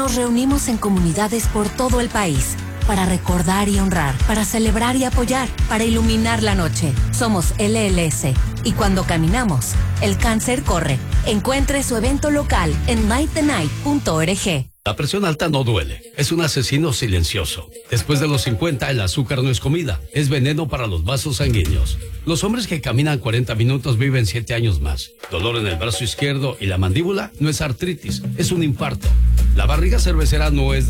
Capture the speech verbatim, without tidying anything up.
Nos reunimos en comunidades por todo el país para recordar y honrar, para celebrar y apoyar, para iluminar la noche. Somos L L S y cuando caminamos, el cáncer corre. Encuentre su evento local en light the night punto org. La presión alta no duele, es un asesino silencioso. Después de los cincuenta, el azúcar no es comida, es veneno para los vasos sanguíneos. Los hombres que caminan cuarenta minutos viven siete años más. Dolor en el brazo izquierdo y la mandíbula no es artritis, es un infarto. La barriga cervecera no es